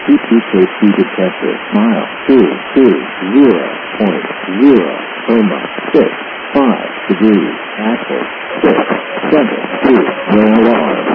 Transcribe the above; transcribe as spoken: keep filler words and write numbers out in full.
T T K C detector. Mile two two zero point zero coma six five degrees. Axle six seven two. No alarm.